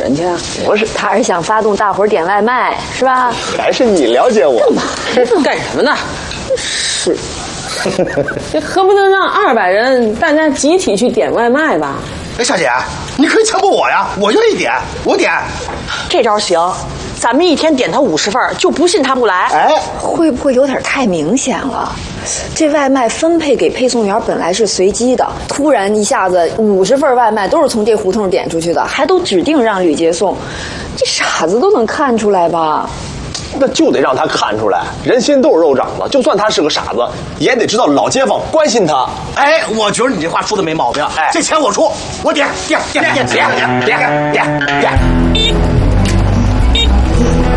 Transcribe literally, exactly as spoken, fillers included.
人去啊？ 不是，他是想发动大伙儿点外卖，是吧？ 还是你了解我？ 干什么呢？ 是， 这何不能让二百人大家集体去点外卖吧？ 哎，小姐，你可以强迫我呀，我愿意点，我点。 这招行，咱们一天点他五十份，就不信他不来。 哎， 会不会有点太明显了？这外卖分配给配送员本来是随机的，突然一下子五十份外卖都是从这胡同点出去的，还都指定让吕杰送，这傻子都能看出来吧？ 那就得让他看出来，人心都是肉长的，就算他是个傻子，也得知道老街坊关心他。 哎，我觉得你这话说的没毛病。哎，这钱我出，我点点点点点点点点点。